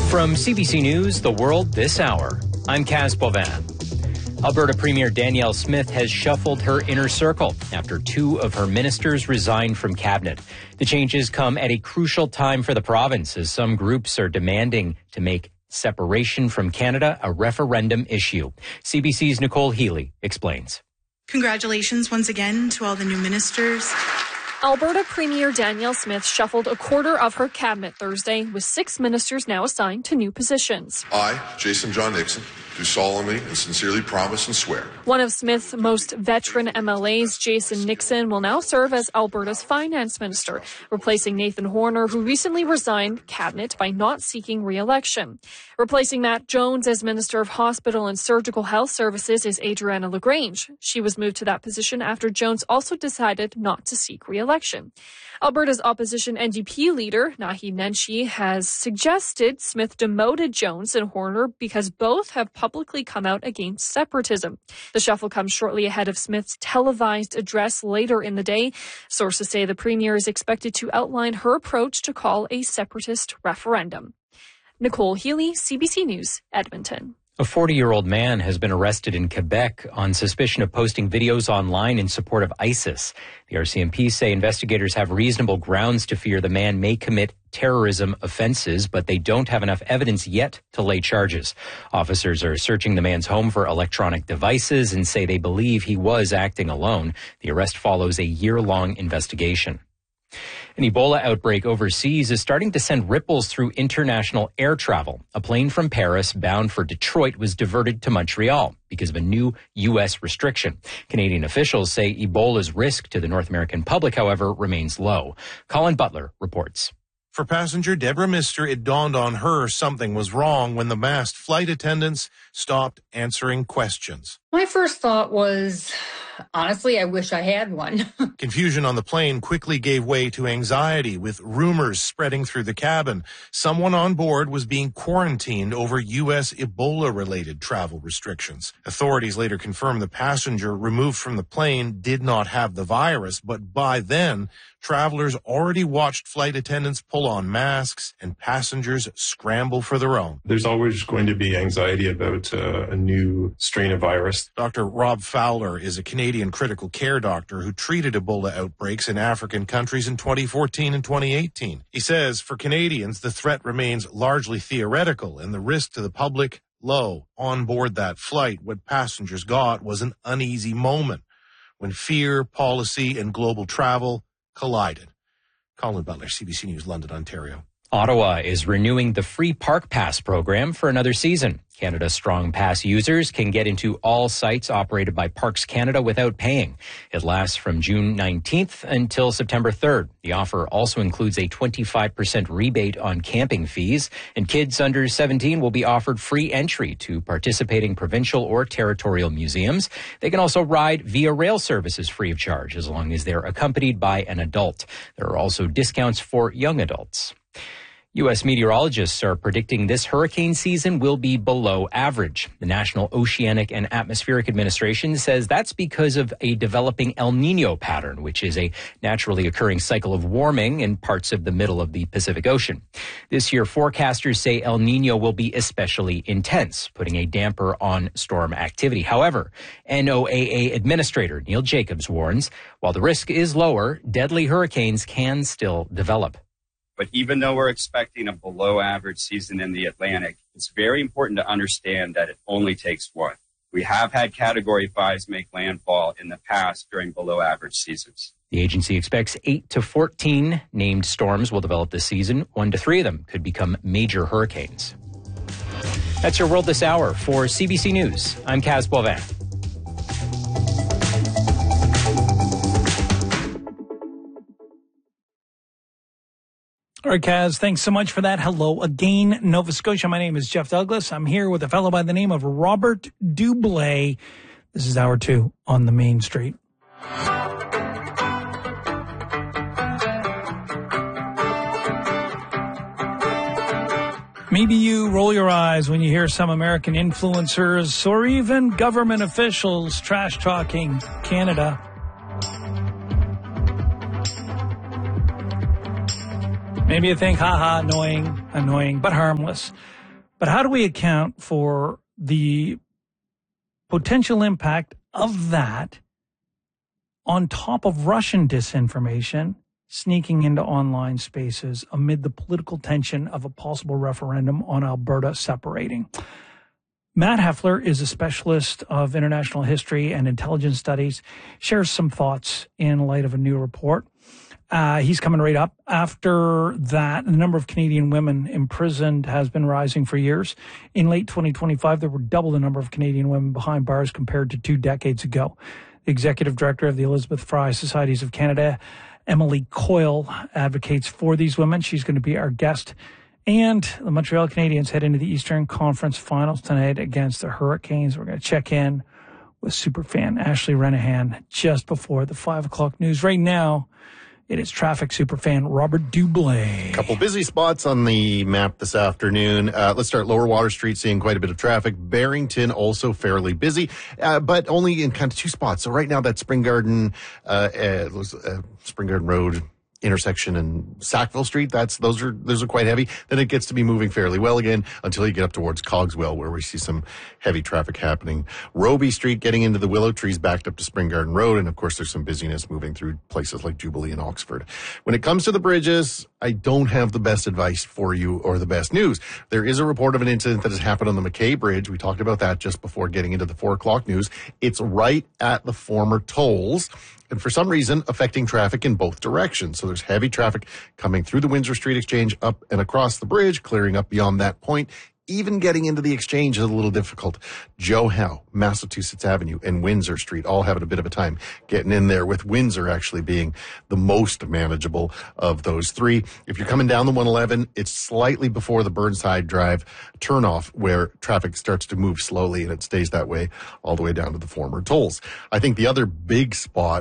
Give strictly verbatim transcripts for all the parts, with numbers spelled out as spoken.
From C B C News, The World This Hour, I'm Kaz Bovan. Alberta Premier Danielle Smith has shuffled her inner circle after two of her ministers resigned from cabinet. The changes come at a crucial time for the province as some groups are demanding to make separation from Canada a referendum issue. C B C's Nicole Healy explains. Congratulations once again to all the new ministers. Alberta Premier Danielle Smith shuffled a quarter of her cabinet Thursday, with six ministers now assigned to new positions. I, Jason John Nixon, do solemnly and sincerely promise and swear. One of Smith's most veteran M L As, Jason Nixon, will now serve as Alberta's finance minister, replacing Nathan Horner, who recently resigned cabinet by not seeking re-election. Replacing Matt Jones as Minister of Hospital and Surgical Health Services is Adriana LaGrange. She was moved to that position after Jones also decided not to seek re-election. Alberta's opposition N D P leader, Naheed Nenshi, has suggested Smith demoted Jones and Horner because both have publicly come out against separatism. The shuffle comes shortly ahead of Smith's televised address later in the day. Sources say the premier is expected to outline her approach to call a separatist referendum. Nicole Healy, C B C News, Edmonton. A forty-year-old man has been arrested in Quebec on suspicion of posting videos online in support of ISIS. The R C M P say investigators have reasonable grounds to fear the man may commit terrorism offenses, but they don't have enough evidence yet to lay charges. Officers are searching the man's home for electronic devices and say they believe he was acting alone. The arrest follows a year-long investigation. An Ebola outbreak overseas is starting to send ripples through international air travel. A plane from Paris bound for Detroit was diverted to Montreal because of a new U S restriction. Canadian officials say Ebola's risk to the North American public, however, remains low. Colin Butler reports. For passenger Deborah Mister, it dawned on her something was wrong when the masked flight attendants stopped answering questions. My first thought was, honestly, I wish I had one. Confusion on the plane quickly gave way to anxiety, with rumors spreading through the cabin. Someone on board was being quarantined over U S Ebola-related travel restrictions. Authorities later confirmed the passenger removed from the plane did not have the virus, but by then, travelers already watched flight attendants pull on masks and passengers scramble for their own. There's always going to be anxiety about uh, a new strain of virus. Doctor Rob Fowler is a Canadian critical care doctor who treated Ebola outbreaks in African countries in twenty fourteen and twenty eighteen. He says for Canadians, the threat remains largely theoretical and the risk to the public low. On board that flight, what passengers got was an uneasy moment when fear, policy, and global travel collided. Colin Butler, C B C News, London, Ontario. Ottawa is renewing the free Park Pass program for another season. Canada Strong Pass users can get into all sites operated by Parks Canada without paying. It lasts from June nineteenth until September third. The offer also includes a twenty-five percent rebate on camping fees, and kids under seventeen will be offered free entry to participating provincial or territorial museums. They can also ride via rail services free of charge as long as they're accompanied by an adult. There are also discounts for young adults. U S meteorologists are predicting this hurricane season will be below average. The National Oceanic and Atmospheric Administration says that's because of a developing El Niño pattern, which is a naturally occurring cycle of warming in parts of the middle of the Pacific Ocean. This year, forecasters say El Niño will be especially intense, putting a damper on storm activity. However, N O A A Administrator Neil Jacobs warns, while the risk is lower, deadly hurricanes can still develop. But even though we're expecting a below average season in the Atlantic, it's very important to understand that it only takes one. We have had category fives make landfall in the past during below average seasons. The agency expects eight to fourteen named storms will develop this season. One to three of them could become major hurricanes. That's your World This Hour. For C B C News, I'm Kaz Boivin. All right, Kaz, thanks so much for that. Hello again, Nova Scotia. My name is Jeff Douglas. I'm here with a fellow by the name of Robert Dublé. This is hour two on the Main Street. Maybe you roll your eyes when you hear some American influencers or even government officials trash-talking Canada. Maybe you think, haha, annoying, annoying, but harmless. But how do we account for the potential impact of that on top of Russian disinformation sneaking into online spaces amid the political tension of a possible referendum on Alberta separating? Matt Heffler is a specialist of international history and intelligence studies, shares some thoughts in light of a new report. Uh, he's coming right up. After that, the number of Canadian women imprisoned has been rising for years. In late twenty twenty-five, there were double the number of Canadian women behind bars compared to two decades ago. The executive director of the Elizabeth Fry Societies of Canada, Emily Coyle, advocates for these women. She's going to be our guest. And the Montreal Canadiens head into the Eastern Conference Finals tonight against the Hurricanes. We're going to check in with superfan Ashley Renahan just before the five o'clock news. Right now, it is traffic superfan Robert Dublé. Couple busy spots on the map this afternoon. Uh, let's start Lower Water Street, seeing quite a bit of traffic. Barrington also fairly busy, uh, but only in kind of two spots. So right now, that Spring Garden, uh, uh, uh, Spring Garden Road intersection and Sackville Street, that's those are those are quite heavy. Then it gets to be moving fairly well again until you get up towards Cogswell, where we see some heavy traffic happening. Roby Street getting into the Willow Trees, backed up to Spring Garden Road, and of course there's some busyness moving through places like Jubilee and Oxford. When it comes to the bridges, I don't have the best advice for you or the best news. There is a report of an incident that has happened on the McKay Bridge. We talked about that just before getting into the four o'clock news. It's right at the former tolls, and for some reason affecting traffic in both directions. So there's heavy traffic coming through the Windsor Street Exchange up and across the bridge, clearing up beyond that point. Even getting into the Exchange is a little difficult. Joe Howe, Massachusetts Avenue, and Windsor Street all having a bit of a time getting in there, with Windsor actually being the most manageable of those three. If you're coming down the one eleven, it's slightly before the Burnside Drive turnoff where traffic starts to move slowly, and it stays that way all the way down to the former tolls. I think the other big spot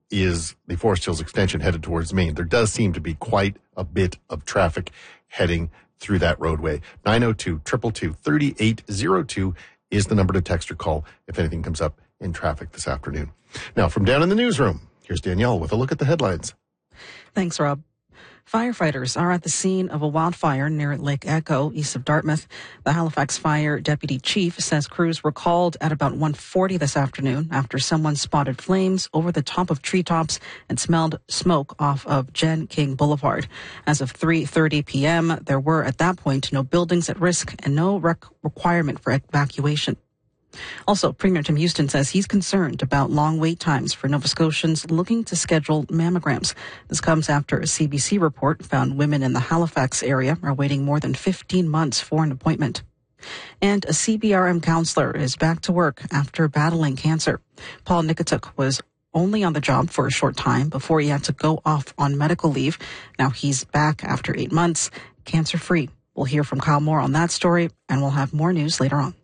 is the Forest Hills Extension headed towards Maine. There does seem to be quite a bit of traffic heading through that roadway. nine oh two, two two two, three eight oh two is the number to text or call if anything comes up in traffic this afternoon. Now, from down in the newsroom, here's Danielle with a look at the headlines. Thanks, Rob. Firefighters are at the scene of a wildfire near Lake Echo, east of Dartmouth. The Halifax Fire Deputy Chief says crews were called at about one forty this afternoon after someone spotted flames over the top of treetops and smelled smoke off of Jen King Boulevard. As of three thirty p.m., there were at that point no buildings at risk and no rec- requirement for evacuation. Also, Premier Tim Houston says he's concerned about long wait times for Nova Scotians looking to schedule mammograms. This comes after a C B C report found women in the Halifax area are waiting more than fifteen months for an appointment. And a C B R M counselor is back to work after battling cancer. Paul Nikituk was only on the job for a short time before he had to go off on medical leave. Now he's back after eight months, cancer-free. We'll hear from Kyle Moore on that story, and we'll have more news later on.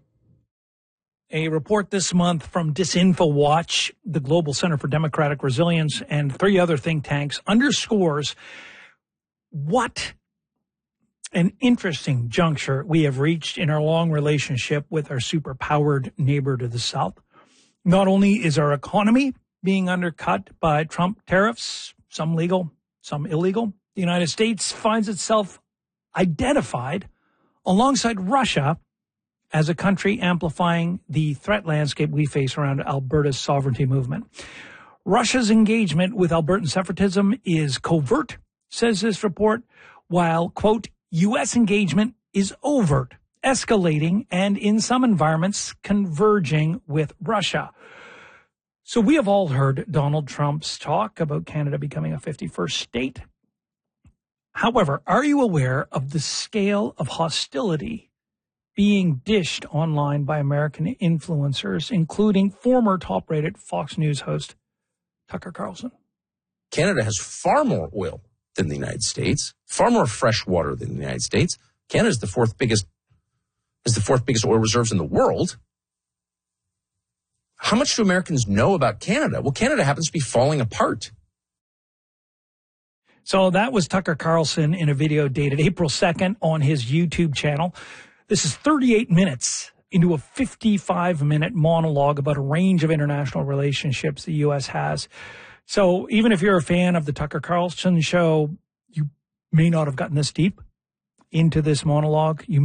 A report this month from DisinfoWatch, the Global Center for Democratic Resilience, and three other think tanks underscores what an interesting juncture we have reached in our long relationship with our superpowered neighbor to the south. Not only is our economy being undercut by Trump tariffs, some legal, some illegal, the United States finds itself identified alongside Russia as a country amplifying the threat landscape we face around Alberta's sovereignty movement. Russia's engagement with Albertan separatism is covert, says this report, while, quote, U S engagement is overt, escalating, and in some environments converging with Russia. So we have all heard Donald Trump's talk about Canada becoming a fifty-first state. However, are you aware of the scale of hostility being dished online by American influencers, including former top-rated Fox News host Tucker Carlson? Canada has far more oil than the United States, far more fresh water than the United States. Canada is the fourth biggest, is the fourth biggest oil reserves in the world. How much do Americans know about Canada? Well, Canada happens to be falling apart. So that was Tucker Carlson in a video dated April second on his YouTube channel. This is thirty-eight minutes into a fifty-five minute monologue about a range of international relationships the U S has. So even if you're a fan of the Tucker Carlson show, you may not have gotten this deep into this monologue. You